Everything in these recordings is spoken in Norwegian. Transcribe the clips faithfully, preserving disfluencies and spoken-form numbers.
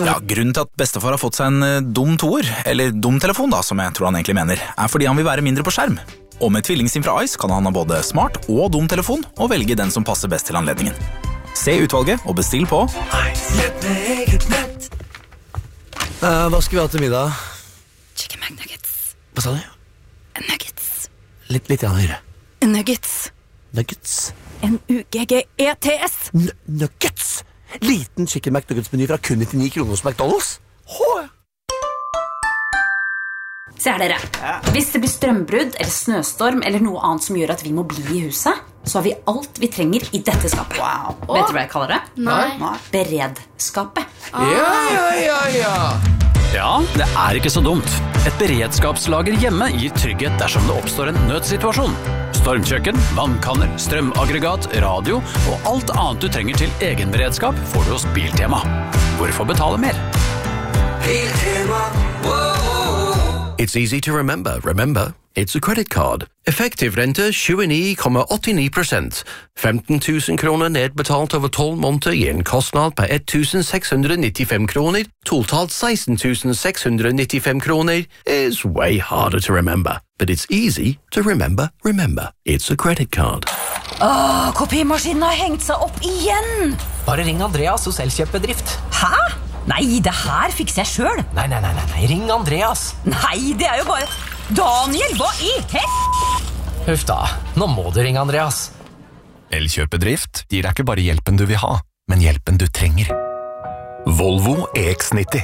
Ja, grunnen til at bestefar har fått seg en eh, dum toer, eller dum telefon da, som jeg tror han egentlig mener, er fordi han vil være mindre på skjerm. Og med tvillingsim fra Ice kan han ha både smart og dum telefon, og velge den som passer best til anledningen. Se utvalget og bestill på Ice. Uh, hva skal vi ha til middag? Chicken McNuggets. Hva sa du? Nuggets. Litt, litt igjen høyre. Nuggets. Nuggets. N U G G E T S. N Nuggets? Liten chicken McNuggets-meny fra kun nittionio kroner hos McDonald's? Hå! Se her dere. Hvis det blir strømbrudd eller snøstorm eller noe annet som gjør at vi må bli i huset, så har vi alt vi trenger i dette skapet. Wow. Vet du hva jeg kaller det? Nei. Beredskapet. Ja, ja, ja, ja. Ja, det er ikke så dumt. Et beredskapslager hjemme gir trygghet dersom det oppstår en nødsituasjon. Stormkjøkken, vannkanner, strømaggregat, radio og alt annet du trenger til egen beredskap får du hos Biltema. Hvorfor betale mer? Biltema, It's easy to remember. Remember, it's a credit card. Effektiv rente tjueni komma åttionio procent. femten tusen kroner nedbetalt over tolv måneder gir en kostnad på ettusen sexhundranittiofem kroner. Totalt seksten tusen sexhundranittiofem kroner is way harder to remember. But it's easy to remember. Remember, it's a credit card. Åh, kopimaskinen har hengt seg opp igjen! Bare ring Andreas hos Elkjøpbedrift. Hæ? Nei, det her fikser jeg selv. Nei, nei, nei, nei, ring Andreas. Nei, det er jo bare... Daniel, hva i hel... Huff da, nå må du ringe Andreas. Elkjøpbedrift gir deg ikke bare hjelpen du vil ha, men hjelpen du trenger. Volvo E X nitti.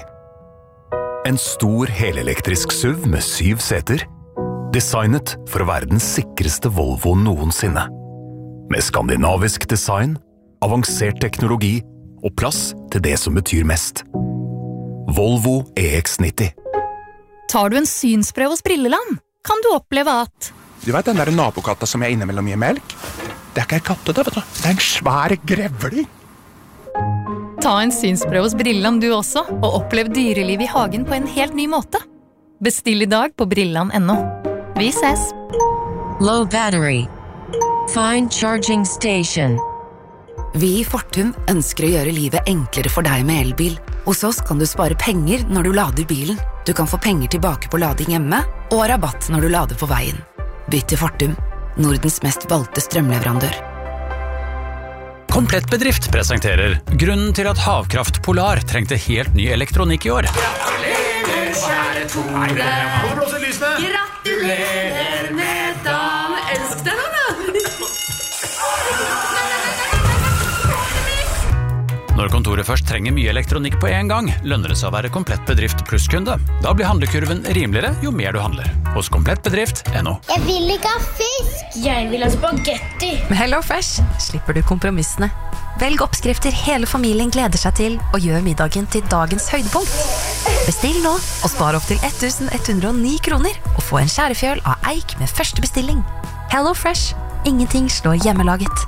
En stor helelektrisk S U V med syv seter. Designet for å være den sikreste Volvo noensinne. Med skandinavisk design, avansert teknologi og plass til det som betyr mest. Volvo E X nitti. Tar du en synsprøve hos Brilleland, kan du oppleve at... Du vet den der nabokatta som jeg innimellom gir melk? Det er ikke en katte det, vet du. Det er en svær grevling. Ta en synsprøve hos Brilleland du også, og opplev dyreliv i hagen på en helt ny måte. Bestill i dag på brilland punktum no. Vi ses! Low battery. Find charging station. Vi i Fortum ønsker å gjøre livet enklere for deg med elbil. Hos oss kan du spare penger når du lader bilen. Du kan få penger tilbake på lading hjemme, og rabatt når du lader på veien. Bytt til Fortum, Nordens mest valgte strømleverandør. Komplett Bedrift presenterer grunnen til at Havkraft Polar trengte helt ny elektronikk i år. Gratulerer, kjære Tore. Gratulerer med dagen. Elsk deg nå, da. Når kontoret først trenger mye elektronikk på en gang, lønner det seg å være Komplett Bedrift plusskunde. Da blir handlekurven rimeligere jo mer du handler. Hos komplett bedrift punktum no. Jeg vil ikke ha fisk! Jeg vil ha spagetti! Med Hello Fresh slipper du kompromissene. Velg oppskrifter hele familien gleder seg til, og gjør middagen til dagens høydepunkt. Bestill nå, og spar opp til ettusen ett hundre og ni kroner, og få en skjærefjøl av eik med første bestilling. Hello Fresh. Ingenting slår hjemmelaget.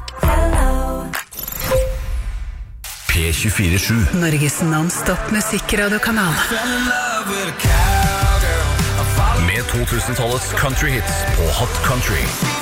P tjuefire sju. Norges non-stop musikkradiokanal. Med to tusen-tallets country hits på Hot Country.